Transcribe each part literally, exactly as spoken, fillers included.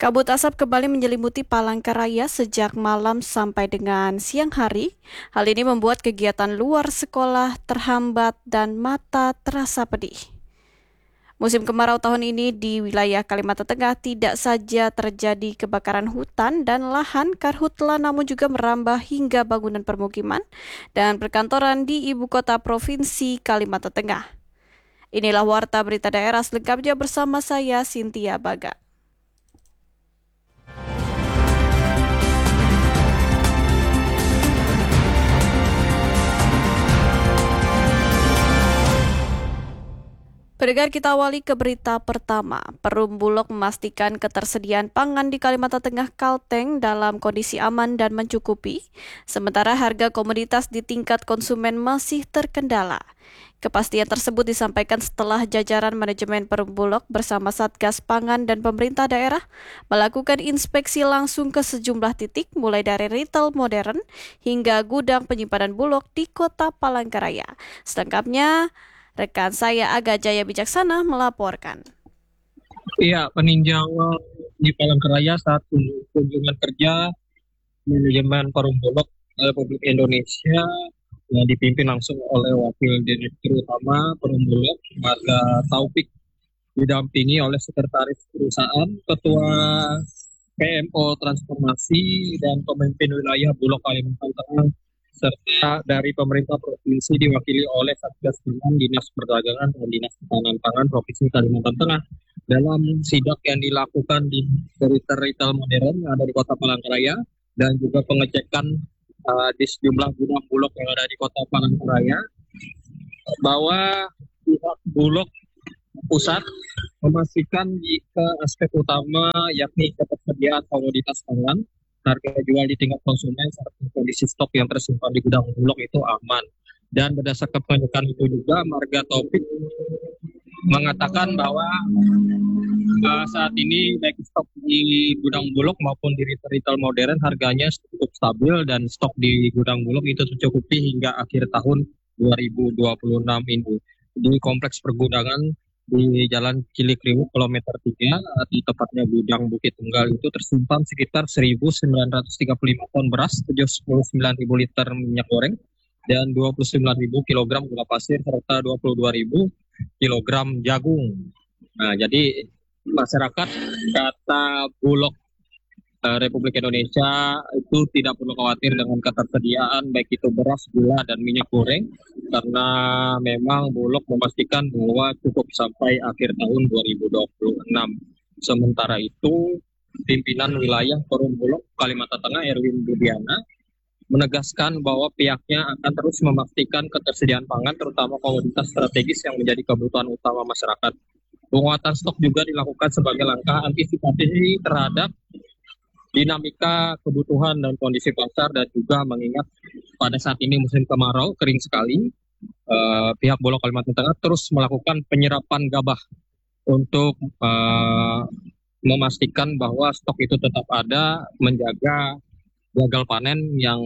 Kabut asap kembali menyelimuti Palangkaraya sejak malam sampai dengan siang hari. Hal ini membuat kegiatan luar sekolah terhambat dan mata terasa pedih. Musim kemarau tahun ini di wilayah Kalimantan Tengah tidak saja terjadi kebakaran hutan dan lahan karhutla, namun juga merambah hingga bangunan permukiman dan perkantoran di ibu kota provinsi Kalimantan Tengah. Inilah warta berita daerah selengkapnya bersama saya, Cynthia Baga. Pendengar, kita awali ke berita pertama. Perum Bulog memastikan ketersediaan pangan di Kalimantan Tengah Kalteng dalam kondisi aman dan mencukupi, sementara harga komoditas di tingkat konsumen masih terkendala. Kepastian tersebut disampaikan setelah jajaran manajemen Perum Bulog bersama Satgas Pangan dan pemerintah daerah melakukan inspeksi langsung ke sejumlah titik, mulai dari retail modern hingga gudang penyimpanan Bulog di kota Palangkaraya. Selengkapnya, rekan saya Aga Jaya Bijaksana melaporkan. Iya, peninjauan di Palangkaraya saat kunjungan kerja manajemen Perum Bulog Republik Indonesia yang dipimpin langsung oleh Wakil Direktur Utama Perum Bulog, Marga Taufik, didampingi oleh Sekretaris Perusahaan, Ketua P M O Transformasi, dan pemimpin wilayah Bulog Kalimantan Tengah, serta dari pemerintah provinsi diwakili oleh Satgas Pangan, Dinas Perdagangan, dan Dinas Ketahanan Pangan Provinsi Kalimantan Tengah. Dalam sidak yang dilakukan di retail modern yang ada di Kota Palangkaraya dan juga pengecekan uh, di sejumlah gudang Bulog yang ada di Kota Palangkaraya, bahwa pihak Bulog pusat memastikan jika aspek utama yakni ketersediaan komoditas pangan, harga jual di tingkat konsumen, serta kondisi stok yang tersimpan di gudang Bulog itu aman. Dan berdasarkan pengecekan itu juga, Marga Taufik mengatakan bahwa uh, saat ini baik stok di gudang Bulog maupun di retail modern harganya cukup stabil dan stok di gudang Bulog itu tercukupi hingga akhir tahun dua ribu dua puluh enam ini. Di kompleks pergudangan di Jalan Cilikriwut kilometer tiga, di tepatnya gudang Bukit Tunggal, itu tersimpan sekitar seribu sembilan ratus tiga puluh lima ton beras, tujuh puluh sembilan ribu liter minyak goreng, dan dua puluh sembilan ribu kilogram gula pasir, serta dua puluh dua ribu kilogram jagung. Nah, jadi masyarakat, kata Bulog uh, Republik Indonesia, itu tidak perlu khawatir dengan ketersediaan baik itu beras, gula, dan minyak goreng, karena memang Bulog memastikan bahwa cukup sampai akhir tahun dua ribu dua puluh enam. Sementara itu, pimpinan wilayah Perum Bulog Kalimantan Tengah, Erwin Budiana, menegaskan bahwa pihaknya akan terus memastikan ketersediaan pangan, terutama komoditas strategis yang menjadi kebutuhan utama masyarakat. Penguatan stok juga dilakukan sebagai langkah antisipasi terhadap dinamika kebutuhan dan kondisi pasar, dan juga mengingat pada saat ini musim kemarau kering sekali, eh, pihak Bulog Kalimantan Tengah terus melakukan penyerapan gabah untuk eh, memastikan bahwa stok itu tetap ada, menjaga gagal panen yang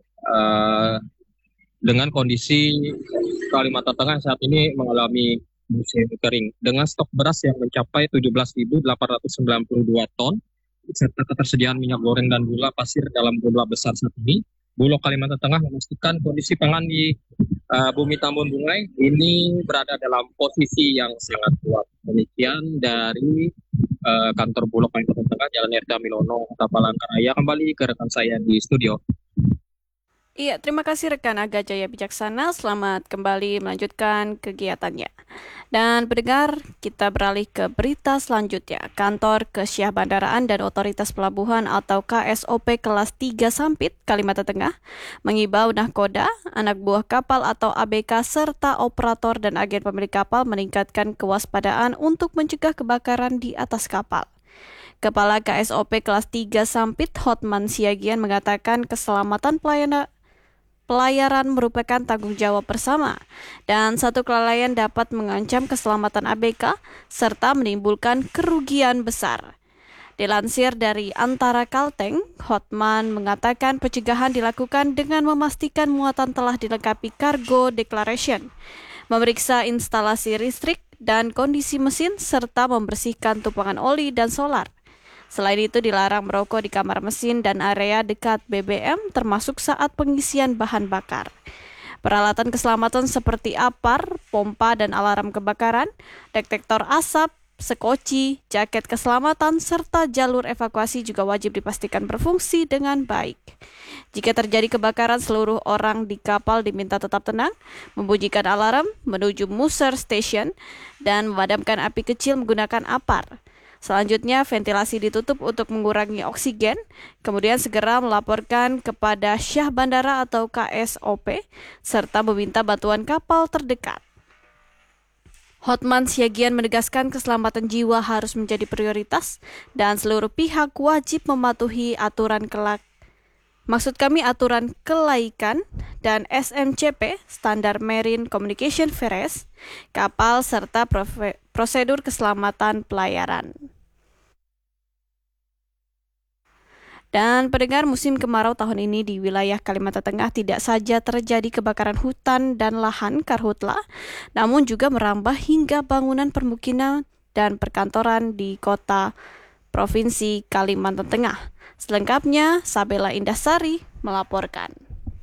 uh, dengan kondisi Kalimantan Tengah saat ini mengalami musim kering. Dengan stok beras yang mencapai tujuh belas ribu delapan ratus sembilan puluh dua ton, serta ketersediaan minyak goreng dan gula pasir dalam jumlah besar saat ini, Bulog Kalimantan Tengah memastikan kondisi pangan di uh, Bumi Tambun Bungai ini berada dalam posisi yang sangat kuat. Demikian dari Uh, kantor Bulog Kalimantan Tengah, Jalan R K Milono, Kota Palangkaraya. Kembali ke rekan saya di studio. Iya, terima kasih rekan Aga Jaya Bijaksana. Selamat kembali melanjutkan kegiatannya. Dan pendengar, kita beralih ke berita selanjutnya. Kantor Kesyah Bandaraan dan Otoritas Pelabuhan atau K S O P kelas tiga Sampit, Kalimantan Tengah, mengimbau nahkoda, anak buah kapal atau A B K, serta operator dan agen pemilik kapal meningkatkan kewaspadaan untuk mencegah kebakaran di atas kapal. Kepala K S O P kelas tiga Sampit, Hotman Siagian, mengatakan keselamatan pelayanan Pelayaran merupakan tanggung jawab bersama, dan satu kelalaian dapat mengancam keselamatan A B K serta menimbulkan kerugian besar. Dilansir dari Antara Kalteng, Hotman mengatakan pencegahan dilakukan dengan memastikan muatan telah dilengkapi cargo declaration, memeriksa instalasi listrik dan kondisi mesin, serta membersihkan tumpukan oli dan solar. Selain itu dilarang merokok di kamar mesin dan area dekat B B M termasuk saat pengisian bahan bakar. Peralatan keselamatan seperti apar, pompa dan alarm kebakaran, detektor asap, sekoci, jaket keselamatan, serta jalur evakuasi juga wajib dipastikan berfungsi dengan baik. Jika terjadi kebakaran, seluruh orang di kapal diminta tetap tenang, membunyikan alarm, menuju Musser Station, dan memadamkan api kecil menggunakan apar. Selanjutnya, ventilasi ditutup untuk mengurangi oksigen, kemudian segera melaporkan kepada Syah Bandara atau K S O P, serta meminta bantuan kapal terdekat. Hotman Siagian menegaskan keselamatan jiwa harus menjadi prioritas dan seluruh pihak wajib mematuhi aturan kelak. Maksud kami aturan kelaikan dan S M C P, Standar Marine Communication Ferries, kapal serta prosedur keselamatan pelayaran. Dan pendengar, musim kemarau tahun ini di wilayah Kalimantan Tengah tidak saja terjadi kebakaran hutan dan lahan karhutla, namun juga merambah hingga bangunan permukiman dan perkantoran di kota Provinsi Kalimantan Tengah. Selengkapnya, Sabela Indasari melaporkan.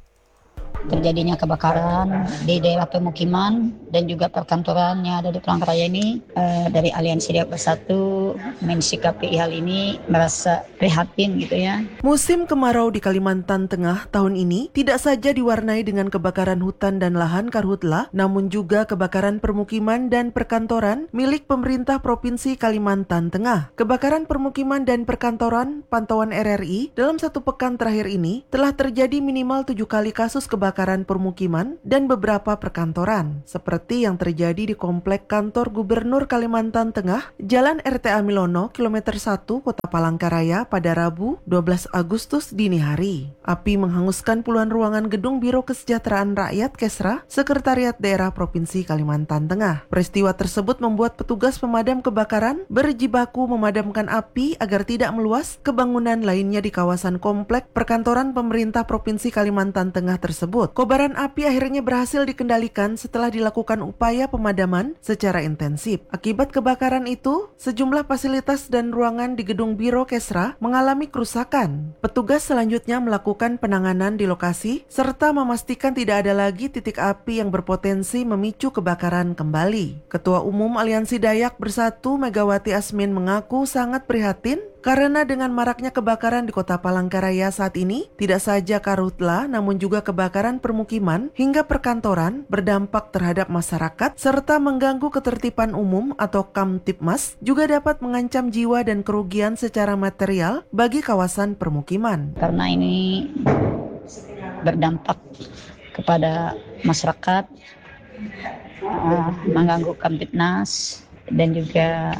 Terjadinya kebakaran di daerah pemukiman dan juga perkantoran yang ada di Palangkaraya ini, eh, dari Aliansi Riau Bersatu mensikapi hal ini merasa prihatin gitu ya. Musim kemarau di Kalimantan Tengah tahun ini tidak saja diwarnai dengan kebakaran hutan dan lahan karhutla, namun juga kebakaran permukiman dan perkantoran milik pemerintah Provinsi Kalimantan Tengah. Kebakaran permukiman dan perkantoran pantauan R R I dalam satu pekan terakhir ini telah terjadi minimal tujuh kali kasus kebakaran kebakaran permukiman dan beberapa perkantoran, seperti yang terjadi di Komplek Kantor Gubernur Kalimantan Tengah, Jalan R T A Milono, kilometer satu, Kota Palangkaraya pada Rabu, dua belas Agustus dini hari. Api menghanguskan puluhan ruangan gedung Biro Kesejahteraan Rakyat Kesra, Sekretariat Daerah Provinsi Kalimantan Tengah. Peristiwa tersebut membuat petugas pemadam kebakaran berjibaku memadamkan api agar tidak meluas ke bangunan lainnya di kawasan komplek perkantoran pemerintah Provinsi Kalimantan Tengah tersebut. Kobaran api akhirnya berhasil dikendalikan setelah dilakukan upaya pemadaman secara intensif. Akibat kebakaran itu, sejumlah fasilitas dan ruangan di gedung Biro Kesra mengalami kerusakan. Petugas selanjutnya melakukan penanganan di lokasi serta memastikan tidak ada lagi titik api yang berpotensi memicu kebakaran kembali. Ketua Umum Aliansi Dayak Bersatu Megawati Asmin mengaku sangat prihatin karena dengan maraknya kebakaran di Kota Palangkaraya saat ini, tidak saja karhutla namun juga kebakaran permukiman hingga perkantoran berdampak terhadap masyarakat serta mengganggu ketertiban umum atau Kamtibmas, juga dapat mengancam jiwa dan kerugian secara material bagi kawasan permukiman. Karena ini berdampak kepada masyarakat, uh, mengganggu Kamtibnas dan juga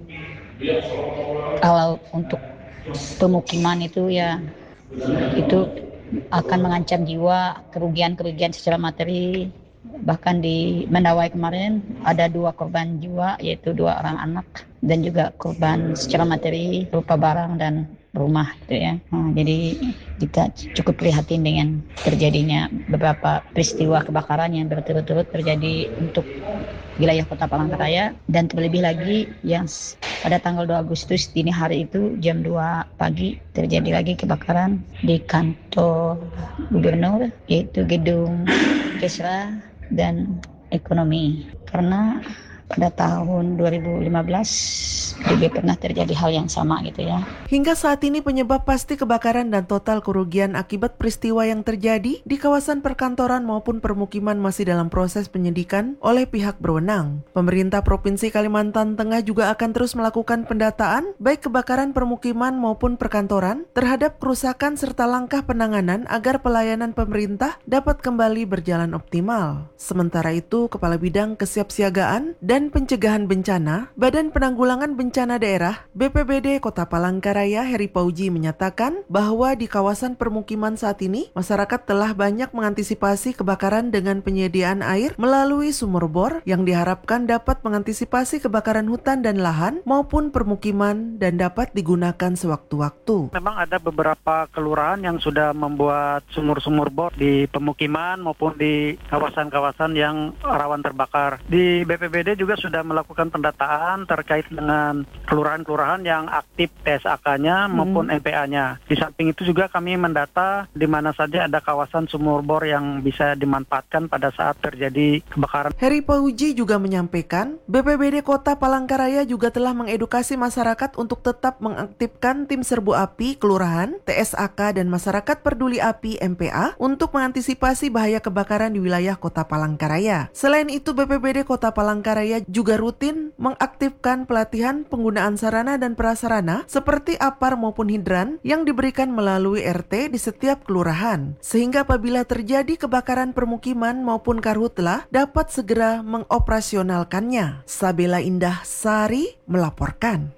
kalau untuk pemukiman itu ya itu akan mengancam jiwa, kerugian-kerugian secara materi. Bahkan di Mendawai kemarin ada dua korban jiwa, yaitu dua orang anak, dan juga korban secara materi berupa barang dan rumah gitu ya. Nah, jadi kita cukup prihatin dengan terjadinya beberapa peristiwa kebakaran yang berturut-turut terjadi untuk wilayah Kota Palangkaraya, dan terlebih lagi yang pada tanggal dua Agustus dini hari itu jam dua pagi terjadi lagi kebakaran di kantor gubernur, yaitu gedung Kesra dan Ekonomi. Karena pada tahun dua ribu lima belas juga pernah terjadi hal yang sama gitu ya. Hingga saat ini penyebab pasti kebakaran dan total kerugian akibat peristiwa yang terjadi di kawasan perkantoran maupun permukiman masih dalam proses penyidikan oleh pihak berwenang. Pemerintah Provinsi Kalimantan Tengah juga akan terus melakukan pendataan baik kebakaran permukiman maupun perkantoran terhadap kerusakan serta langkah penanganan agar pelayanan pemerintah dapat kembali berjalan optimal. Sementara itu, Kepala Bidang Kesiapsiagaan dan Pencegahan Bencana Badan Penanggulangan Bencana Daerah B P B D Kota Palangkaraya Heri Pauji menyatakan bahwa di kawasan permukiman saat ini masyarakat telah banyak mengantisipasi kebakaran dengan penyediaan air melalui sumur bor yang diharapkan dapat mengantisipasi kebakaran hutan dan lahan maupun permukiman dan dapat digunakan sewaktu-waktu. Memang ada beberapa kelurahan yang sudah membuat sumur-sumur bor di pemukiman maupun di kawasan-kawasan yang rawan terbakar. Di B P B D juga juga sudah melakukan pendataan terkait dengan kelurahan-kelurahan yang aktif T S A K-nya maupun M P A-nya. Di samping itu juga kami mendata di mana saja ada kawasan sumur bor yang bisa dimanfaatkan pada saat terjadi kebakaran. Heri Pauji juga menyampaikan, B P B D Kota Palangkaraya juga telah mengedukasi masyarakat untuk tetap mengaktifkan tim serbu api kelurahan, T S A K, dan masyarakat peduli api M P A untuk mengantisipasi bahaya kebakaran di wilayah Kota Palangkaraya. Selain itu, B P B D Kota Palangkaraya juga rutin mengaktifkan pelatihan penggunaan sarana dan prasarana seperti apar maupun hidran yang diberikan melalui R T di setiap kelurahan, sehingga apabila terjadi kebakaran permukiman maupun karhutlah dapat segera mengoperasionalkannya. Sabela Indah Sari melaporkan.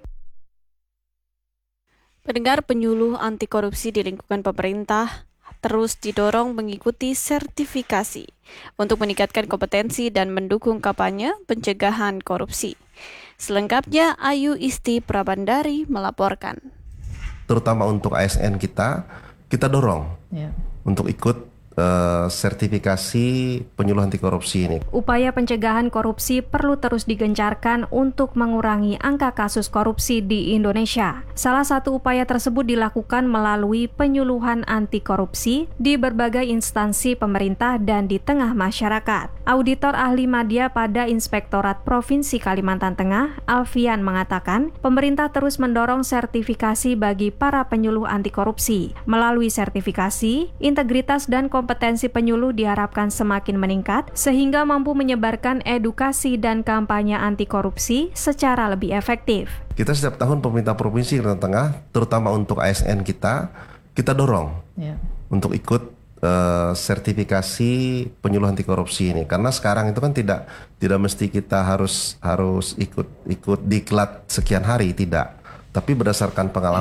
Pendengar, penyuluh anti korupsi di lingkungan pemerintah terus didorong mengikuti sertifikasi untuk meningkatkan kompetensi dan mendukung kampanye pencegahan korupsi. Selengkapnya, Ayu Isti Prabandari melaporkan. Terutama untuk A S N kita, kita dorong ya. Untuk ikut Uh, sertifikasi penyuluh anti korupsi ini. Upaya pencegahan korupsi perlu terus digencarkan untuk mengurangi angka kasus korupsi di Indonesia. Salah satu upaya tersebut dilakukan melalui penyuluhan anti korupsi di berbagai instansi pemerintah dan di tengah masyarakat. Auditor ahli media pada Inspektorat Provinsi Kalimantan Tengah, Alfian, mengatakan pemerintah terus mendorong sertifikasi bagi para penyuluh anti korupsi. Melalui sertifikasi, integritas dan kompetensi penyuluh diharapkan semakin meningkat sehingga mampu menyebarkan edukasi dan kampanye anti korupsi secara lebih efektif. Kita setiap tahun pemerintah Provinsi Kalimantan Tengah, terutama untuk A S N kita, kita dorong ya. Untuk ikut uh, sertifikasi penyuluh anti korupsi ini. Karena sekarang itu kan tidak tidak mesti kita harus harus ikut ikut diklat sekian hari, tidak. Tapi berdasarkan pengalaman